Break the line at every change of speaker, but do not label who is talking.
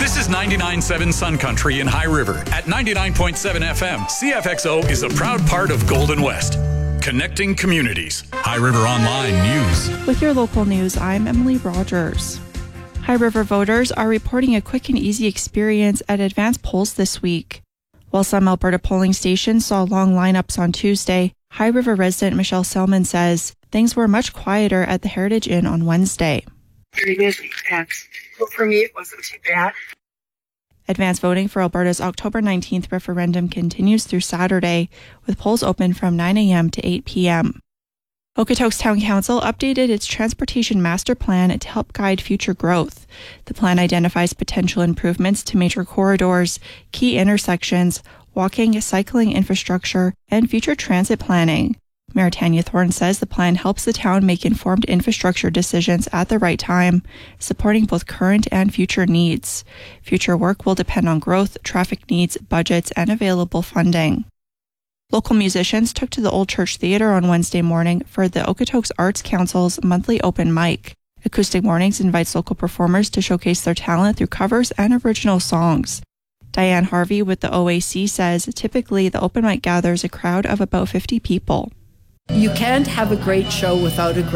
This is 99.7 Sun Country in High River. At 99.7 FM, CFXO is a proud part of Golden West. Connecting communities. High River Online News.
With your local news, I'm Emily Rogers. High River voters are reporting a quick and easy experience at advanced polls this week. While some Alberta polling stations saw long lineups on Tuesday, High River resident Michelle Selman says things were much quieter at the Heritage Inn on Wednesday.
Very busy, but for me it wasn't too bad.
Advance voting for Alberta's October 19th referendum continues through Saturday, with polls open from 9 a.m. to 8 p.m. Okotoks Town Council updated its transportation master plan to help guide future growth. The plan identifies potential improvements to major corridors, key intersections, walking, cycling infrastructure, and future transit planning. Mayor Tanya Thorne says the plan helps the town make informed infrastructure decisions at the right time, supporting both current and future needs. Future work will depend on growth, traffic needs, budgets, and available funding. Local musicians took to the Old Church Theatre on Wednesday morning for the Okotoks Arts Council's monthly open mic. Acoustic Mornings invites local performers to showcase their talent through covers and original songs. Diane Harvey with the OAC says typically the open mic gathers a crowd of about 50 people.
You can't have a great show without a